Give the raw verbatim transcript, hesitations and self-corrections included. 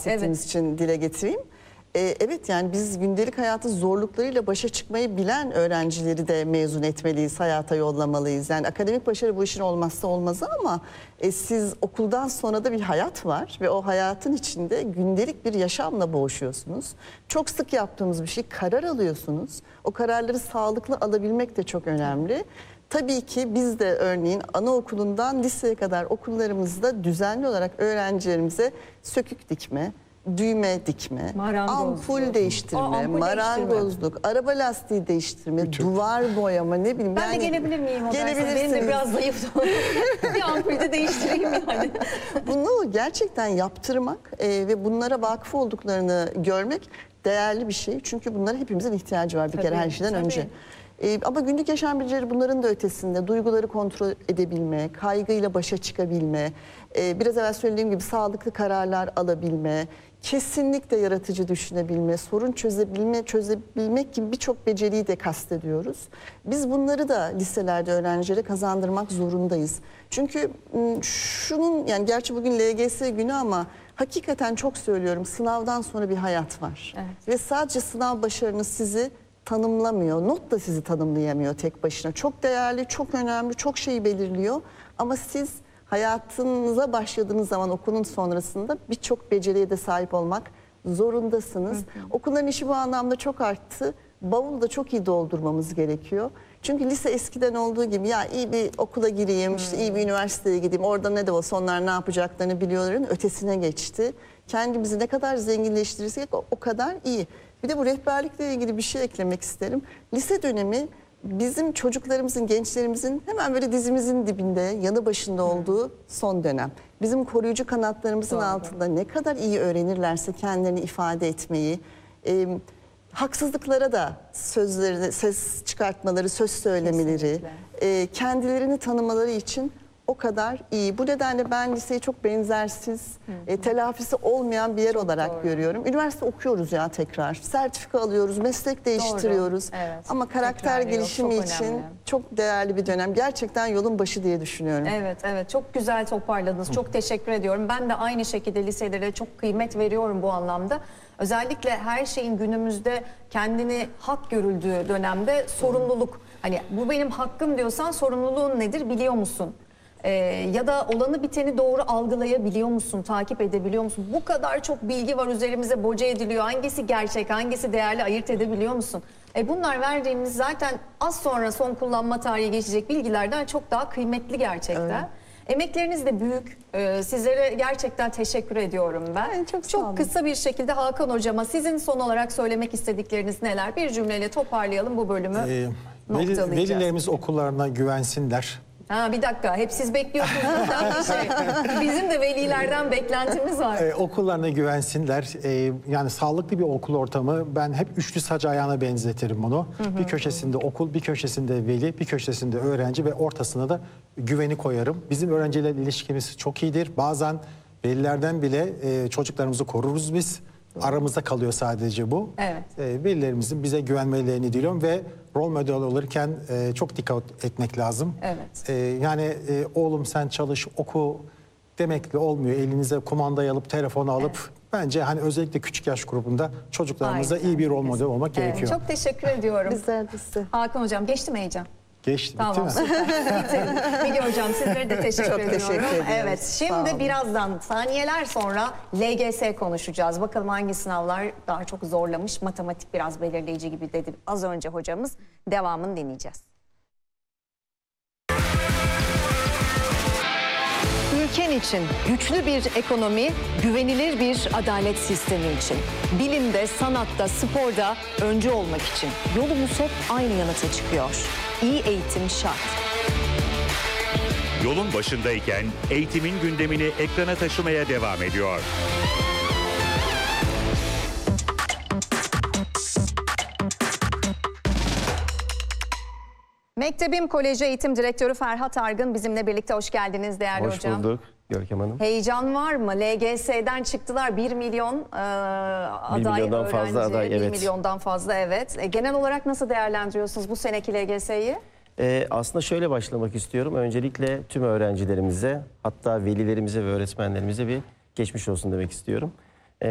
bahsettiğiniz Evet. için dile getireyim. Ee, evet yani biz gündelik hayatın zorluklarıyla başa çıkmayı bilen öğrencileri de mezun etmeliyiz, hayata yollamalıyız. Yani akademik başarı bu işin olmazsa olmazı ama e, siz okuldan sonra da bir hayat var ve o hayatın içinde gündelik bir yaşamla boğuşuyorsunuz. Çok sık yaptığımız bir şey, karar alıyorsunuz. O kararları sağlıklı alabilmek de çok önemli. Tabii ki biz de örneğin anaokulundan liseye kadar okullarımızda düzenli olarak öğrencilerimize sökük dikme, düğme dikme, Marangozluk. ampul değiştirme, Aa, ampul marangozluk, araba lastiği değiştirme, duvar boyama, ne bileyim. Ben yani, de gelebilir miyim o derse? Benim de Gelebilirsiniz. biraz zayıf. Bir ampulü de değiştireyim yani. Bunu gerçekten yaptırmak e, ve bunlara vakıf olduklarını görmek değerli bir şey. Çünkü bunlara hepimizin ihtiyacı var bir Tabii, kere her şeyden tabii. önce. E, ama günlük yaşam becerileri bunların da ötesinde. Duyguları kontrol edebilme, kaygıyla başa çıkabilme, e, biraz evvel söylediğim gibi sağlıklı kararlar alabilme, kesinlikle yaratıcı düşünebilme, sorun çözebilme, çözebilmek gibi birçok beceriyi de kastediyoruz. Biz bunları da liselerde öğrencilere kazandırmak zorundayız. Çünkü m, şunun yani gerçi bugün L G S günü ama hakikaten çok söylüyorum, sınavdan sonra bir hayat var. Evet. Ve sadece sınav başarınız sizi tanımlamıyor. Not da sizi tanımlayamıyor tek başına. Çok değerli, çok önemli, çok şeyi belirliyor. Ama siz hayatınıza başladığınız zaman okulun sonrasında birçok beceriye de sahip olmak zorundasınız. Hı hı. Okulların işi bu anlamda çok arttı. Bavulu da çok iyi doldurmamız gerekiyor. Çünkü lise eskiden olduğu gibi ya iyi bir okula gireyim, hmm. işte iyi bir üniversiteye gideyim, orada ne de olsa onlar ne yapacaklarını biliyorların ötesine geçti. Kendimizi ne kadar zenginleştirirsek o, o kadar iyi. Bir de bu rehberlikle ilgili bir şey eklemek isterim. Lise dönemi bizim çocuklarımızın, gençlerimizin hemen böyle dizimizin dibinde, yanı başında olduğu son dönem. Bizim koruyucu kanatlarımızın Doğru. altında ne kadar iyi öğrenirlerse kendilerini ifade etmeyi, e, haksızlıklara da sözlerini, ses çıkartmaları, söz söylemeleri, e, kendilerini tanımaları için o kadar iyi. Bu nedenle ben liseyi çok benzersiz, e, telafisi olmayan bir yer çok olarak doğru. görüyorum. Üniversite okuyoruz ya tekrar. Sertifika alıyoruz, meslek değiştiriyoruz. Evet. Ama karakter tekrar gelişimi yok, için önemli. Çok değerli bir dönem. Gerçekten yolun başı diye düşünüyorum. Evet, evet. Çok güzel toparladınız. Çok teşekkür ediyorum. Ben de aynı şekilde liselere çok kıymet veriyorum bu anlamda. Özellikle her şeyin günümüzde kendini hak görüldüğü dönemde sorumluluk. Hani bu benim hakkım diyorsan sorumluluğun nedir biliyor musun? Ee, ya da olanı biteni doğru algılayabiliyor musun, takip edebiliyor musun? Bu kadar çok bilgi var, üzerimize boca ediliyor. Hangisi gerçek, hangisi değerli ayırt edebiliyor musun? E bunlar verdiğimiz zaten az sonra son kullanma tarihi geçecek bilgilerden çok daha kıymetli gerçekten. Evet. Emekleriniz de büyük. Ee, sizlere gerçekten teşekkür ediyorum ben. Evet, çok çok kısa bir şekilde Hakan Hocama sizin son olarak söylemek istedikleriniz neler? Bir cümleyle toparlayalım bu bölümü. Ee, veli, velilerimiz okullarına güvensinler. Ha, bir dakika, hep siz bekliyorsunuz bir şey. Bizim de velilerden beklentimiz var. Ee, okullarına güvensinler. Ee, yani sağlıklı bir okul ortamı. Ben hep üçlü saç ayağına benzetirim bunu. Hı hı. Bir köşesinde okul, bir köşesinde veli, bir köşesinde öğrenci ve ortasına da güveni koyarım. Bizim öğrencilerle ilişkimiz çok iyidir. Bazen velilerden bile e, çocuklarımızı koruruz biz. Aramızda kalıyor sadece bu. Evet. E, velilerimizin bize güvenmelerini diliyorum ve rol model olurken e, çok dikkat etmek lazım. Evet. E, yani e, oğlum sen çalış, oku demekle olmuyor. Elinize kumandayı alıp, telefonu alıp evet. bence hani özellikle küçük yaş grubunda çocuklarımıza Aynen. iyi bir rol model olmak evet. gerekiyor. Çok teşekkür ediyorum. Bizler de size. Hakan Hocam geçti mi heyecan? Geçti, tamam, bitti mi? Süper. Müge Hocam sizlere de teşekkür Çok ediyorum. teşekkür ediyoruz. Evet, şimdi birazdan saniyeler sonra L G S konuşacağız. Bakalım hangi sınavlar daha çok zorlamış. Matematik biraz belirleyici gibi dedi az önce hocamız. Devamını dinleyeceğiz. Ülken için güçlü bir ekonomi, güvenilir bir adalet sistemi için. Bilimde, sanatta, sporda öncü olmak için. Yolumuz hep aynı yanıta çıkıyor. İyi eğitim şart. Yolun başındayken eğitimin gündemini ekrana taşımaya devam ediyor. Mektebim Koleji Eğitim Direktörü Ferhat Argın bizimle birlikte. Hoş geldiniz değerli Hoş hocam. Hoş bulduk Görkem Hanım. Heyecan var mı? L G S'den çıktılar bir milyon e, aday bir milyondan öğrenci. fazla aday, evet. bir milyondan fazla evet. E, genel olarak nasıl değerlendiriyorsunuz bu seneki L G S'yi? Ee, aslında şöyle başlamak istiyorum. Öncelikle tüm öğrencilerimize, hatta velilerimize ve öğretmenlerimize bir geçmiş olsun demek istiyorum.